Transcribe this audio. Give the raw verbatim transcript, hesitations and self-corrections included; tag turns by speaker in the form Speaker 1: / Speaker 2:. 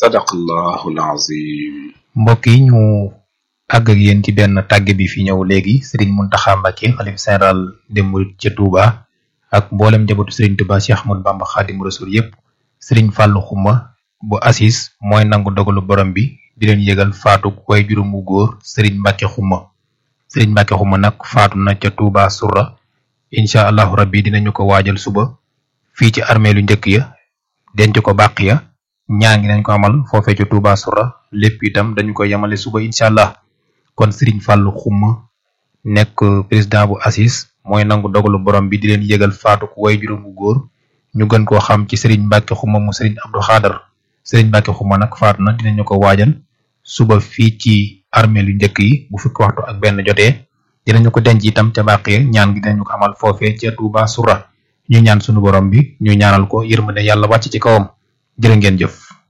Speaker 1: sadaqallahul azim.
Speaker 2: mbokk yi ñu àgg ak yéen ci benn tàgge bi fi ñëw léegi Serigne Mountakha Mbacké xalif général des mourides ca Touba ak mboolem njabootu Serigne Touba Cheikh Ahmadou Bamba Khadimu Rasul yépp Serigne Fallou Xuma bu Assis mooy nangu dogalu borom bi di leen yëgal faatu way juróom wu góor Serigne Mbacké Xuma Serigne Mbacké Xuma nag faatu na ca Touba Sourah incha allahu rabbi dinañu ko waajal suba fii ci armée lu njëkk ya denc ko bàq ya ñaa ngi nañ ko amal foofee ca Touba Sourah lépp itam dañu ko yemale suba incha allah kon Serigne Fallou Xuma nekk président bu Assis mooy nangu dogalu borom bi di leen yëgal faatu ku way juróom wu góor ñu gën koo xam ci Serigne Mbacké Xuma mu Serigne Abdou Khadar Serigne Mbacké Xuma nag faatu na dinañu ko waajal suba fii ci armée lu njëkk yi bu fukki waxtu ak benn jotee dinañu ko denc itam ca bàq ya ñaan gi dinañu ko amal foofee ca Touba Sourah ñu ñaan sunu borom bi ñu ñaanal ko yërmande yàlla wàcc ci kawam jërë ngeen jëf.